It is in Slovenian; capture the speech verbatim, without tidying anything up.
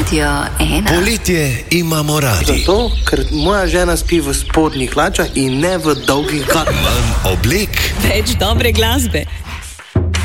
Radio ena. Poletje imamo radi. Zato, ker moja žena spi v spodnjih hlačah in ne v dolgih galah. Manj oblek, Več dobre glasbe.